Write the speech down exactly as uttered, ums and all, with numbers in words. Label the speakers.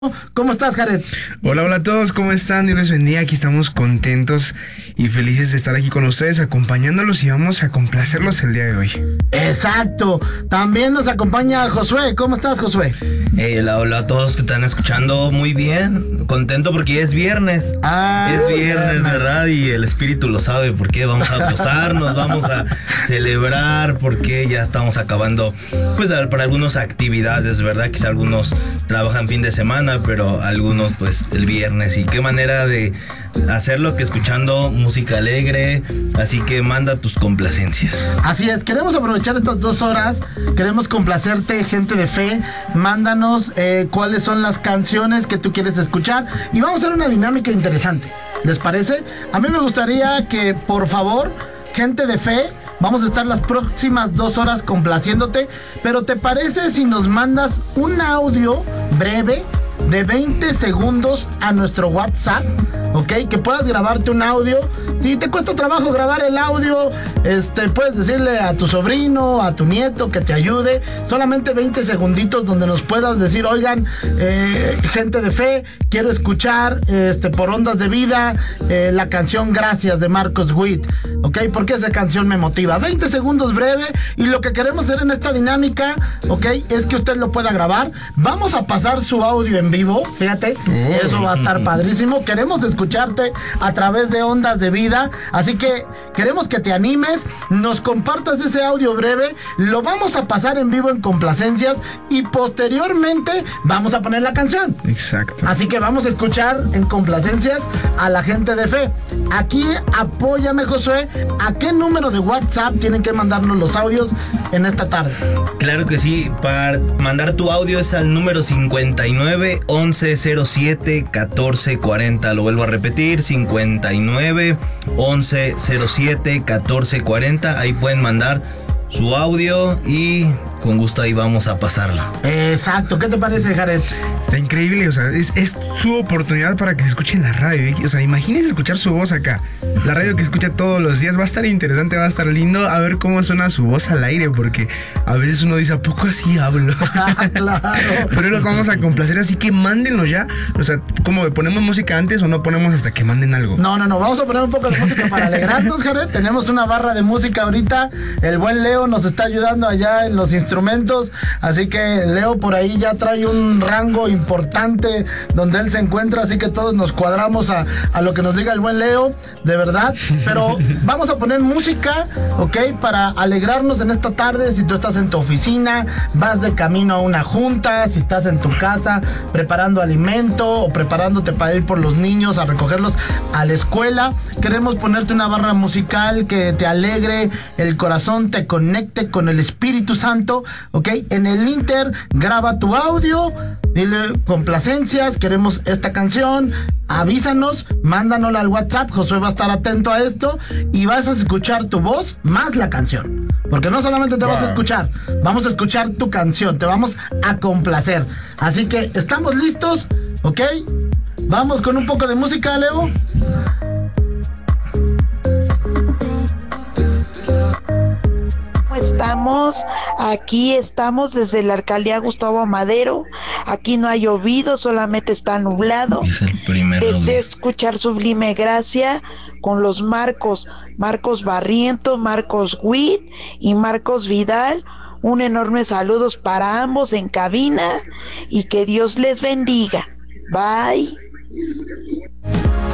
Speaker 1: ¿Cómo estás, Jared?
Speaker 2: Hola, hola a todos, ¿cómo están? Dios les bendiga, aquí estamos contentos y felices de estar aquí con ustedes, acompañándolos y vamos a complacerlos el día de hoy.
Speaker 1: Exacto, también nos acompaña Josué. ¿Cómo estás, Josué?
Speaker 3: Hey, hola, hola a todos que están escuchando, muy bien, contento porque ya es viernes.
Speaker 1: Ah,
Speaker 3: es viernes,
Speaker 1: viernes,
Speaker 3: ¿verdad? Y el espíritu lo sabe, porque vamos a gozarnos, vamos a celebrar, porque ya estamos acabando, pues para algunos actividades, ¿verdad? Quizá algunos trabajan fin de semana, pero algunos pues el viernes. Y qué manera de hacerlo que escuchando música alegre, así que manda tus complacencias.
Speaker 1: Así es, queremos aprovechar estas dos horas, queremos complacerte, gente de fe. Mándanos eh, cuáles son las canciones que tú quieres escuchar y vamos a hacer una dinámica interesante, ¿les parece? A mí me gustaría que, por favor, gente de fe, vamos a estar las próximas dos horas complaciéndote, pero ¿te parece si nos mandas un audio breve de veinte segundos a nuestro WhatsApp? ¿Ok? Que puedas grabarte un audio. Si te cuesta trabajo grabar el audio, este, puedes decirle a tu sobrino, a tu nieto que te ayude. Solamente veinte segunditos donde nos puedas decir, oigan, eh, gente de fe, quiero escuchar este, por Ondas de Vida eh, la canción Gracias de Marcos Witt. ¿Ok? Porque esa canción me motiva. veinte segundos breve, y lo que queremos hacer en esta dinámica, ¿ok? Es que usted lo pueda grabar. Vamos a pasar su audio en vivo, fíjate, oh. Eso va a estar padrísimo. Queremos escucharte a través de Ondas de Vida, así que queremos que te animes, nos compartas ese audio breve, lo vamos a pasar en vivo en complacencias y posteriormente vamos a poner la canción.
Speaker 2: Exacto.
Speaker 1: Así que vamos a escuchar en complacencias a la gente de fe. Aquí apóyame, Josué, ¿a qué número de WhatsApp tienen que mandarnos los audios en esta tarde?
Speaker 3: Claro que sí, para mandar tu audio es al número cincuenta y nueve, once cero siete, catorce cuarenta. Lo vuelvo a repetir, cincuenta y nueve, once cero siete, catorce cuarenta. Ahí pueden mandar su audio y con gusto ahí vamos a pasarlo.
Speaker 1: Exacto, ¿qué te parece, Jared?
Speaker 2: Está increíble, o sea, es, es su oportunidad para que se escuche en la radio. O sea, imagínense escuchar su voz acá. La radio que escucha todos los días va a estar interesante, va a estar lindo a ver cómo suena su voz al aire, porque a veces uno dice, ¿a poco así hablo?
Speaker 1: Claro.
Speaker 2: Pero los vamos a complacer, así que mándenlos ya. O sea, ¿cómo ponemos música antes o no ponemos hasta que manden algo?
Speaker 1: No, no, no, vamos a poner un poco de música para alegrarnos, Jared. Tenemos una barra de música ahorita. El buen Leo nos está ayudando allá en los instrumentos, así que Leo por ahí ya trae un rango importante donde él se encuentra, así que todos nos cuadramos a, a lo que nos diga el buen Leo, de verdad. Pero vamos a poner música, ¿ok? Para alegrarnos en esta tarde. Si tú estás en tu oficina, vas de camino a una junta, si estás en tu casa preparando alimento o preparándote para ir por los niños a recogerlos a la escuela, queremos ponerte una barra musical que te alegre el corazón, te conecte con el Espíritu Santo, ¿ok? En el Inter, graba tu audio, dile complacencias, queremos esta canción, avísanos, mándanosla al WhatsApp. Josué va a estar atento a esto y vas a escuchar tu voz más la canción, porque no solamente te wow. vas a escuchar, vamos a escuchar tu canción, te vamos a complacer. Así que estamos listos, ¿ok? Vamos con un poco de música, Leo.
Speaker 4: Estamos, aquí estamos desde la alcaldía Gustavo Madero. Aquí no ha llovido, solamente está nublado.
Speaker 3: Es el primer
Speaker 4: Deseo escuchar Sublime Gracia con los Marcos, Marcos Barrientos, Marcos Witt y Marcos Vidal. Un enorme saludos para ambos en cabina y que Dios les bendiga. Bye.